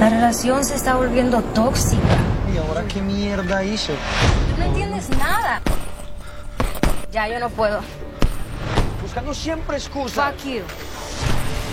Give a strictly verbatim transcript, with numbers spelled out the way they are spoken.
La relación se está volviendo tóxica. ¿Y ahora qué mierda hizo? Tú no entiendes nada. Ya, yo no puedo. Buscando siempre excusas. Fuck you.